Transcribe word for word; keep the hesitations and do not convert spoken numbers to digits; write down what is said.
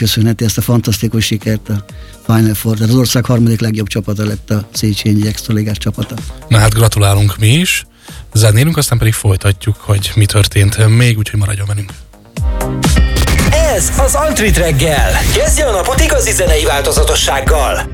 köszönheti ezt a fantasztikus sikert a Final Four. Tehát az ország harmadik legjobb csapata lett a Széchenyi Extraligás csapata. Na hát gratulálunk mi is, zenélünk, aztán pedig folytatjuk, hogy mi történt még, úgyhogy maradjon velünk. Ez az Antrit reggel. Kezdje a napot igazi zenei változatossággal.